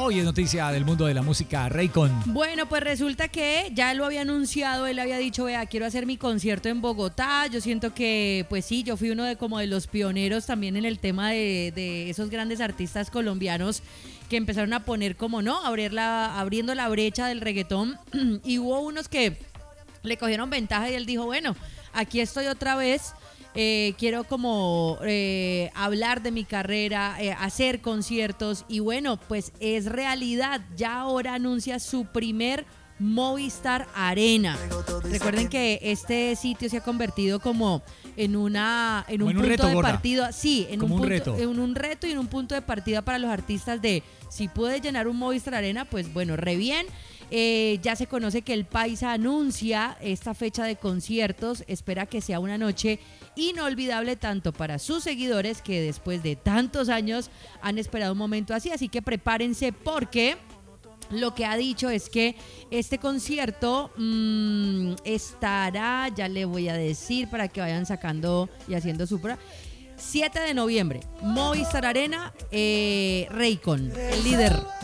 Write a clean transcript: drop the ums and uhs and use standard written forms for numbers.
Hoy es noticia del mundo de la música, Raycon. Bueno, pues resulta que ya lo había anunciado, él había dicho, vea, quiero hacer mi concierto en Bogotá. Yo siento que, pues sí, yo fui uno de como de los pioneros también en el tema de esos grandes artistas colombianos que empezaron a poner como, ¿no? Abriendo la brecha del reggaetón. Y hubo unos que le cogieron ventaja y él dijo, bueno, aquí estoy otra vez. Quiero como hablar de mi carrera, hacer conciertos y bueno, pues es realidad, ya ahora anuncia su primer Movistar Arena. Recuerden que este sitio se ha convertido como en un punto reto, de gorda. partida, sí, en Como un un punto, reto. en un reto y en un punto de partida para los artistas de si puede llenar un Movistar Arena, pues bueno, re bien. Ya se conoce que el Paisa anuncia esta fecha de conciertos, espera que sea una noche inolvidable tanto para sus seguidores que después de tantos años han esperado un momento así que prepárense porque lo que ha dicho es que este concierto estará, ya le voy a decir para que vayan sacando y haciendo su prueba. 7 de noviembre, Movistar Arena, Raycon, el líder.